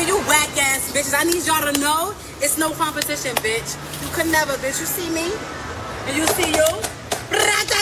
you whack ass bitches. I need y'all to know it's no competition, bitch. You could never, bitch. You see me? And you see you?